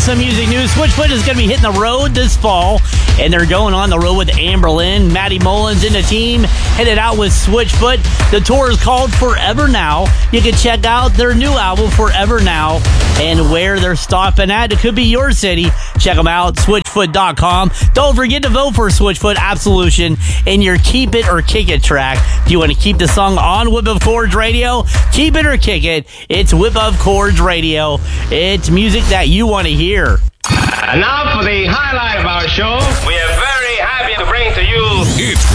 some music news. Switchfoot is going to be hitting the road this fall, and they're going on the road with Amberlynn. Maddie Mullins and the team headed out with Switchfoot. The tour is called Forever Now. You can check out their new album, Forever Now, and where they're stopping at. It could be your city. Check them out, switchfoot.com. Don't forget to vote for Switchfoot Absolution in your Keep It or Kick It track. Do you want to keep the song on Whip of Chords Radio? Keep it or kick it. It's Whip of Chords Radio. It's music that you want to hear. And now for the highlight of our show, we are very happy to bring to you... It's